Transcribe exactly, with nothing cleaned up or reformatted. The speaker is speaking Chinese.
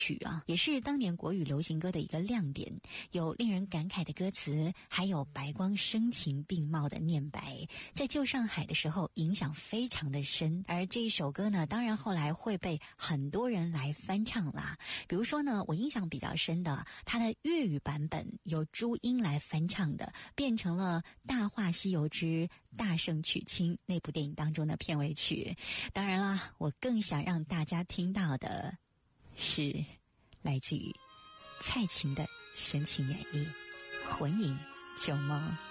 曲啊，也是当年国语流行歌的一个亮点，有令人感慨的歌词，还有白光声情并茂的念白，在旧上海的时候影响非常的深。而这一首歌呢，当然后来会被很多人来翻唱啦。比如说呢，我印象比较深的，它的粤语版本由朱茵来翻唱的，变成了《大话西游之大圣娶亲》那部电影当中的片尾曲。当然啦，我更想让大家听到的是来自于蔡琴的深情演绎《魂萦旧梦》。